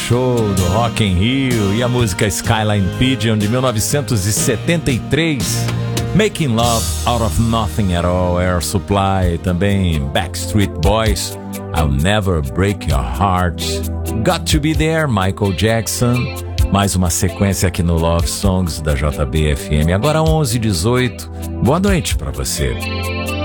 Show do Rock in Rio e a música Skyline Pigeon de 1973. Making Love Out of Nothing at All, Air Supply, também Backstreet Boys, I'll Never Break Your Heart, Got to Be There, Michael Jackson. Mais uma sequência aqui no Love Songs da JB FM. Agora 11h18. Boa noite pra você.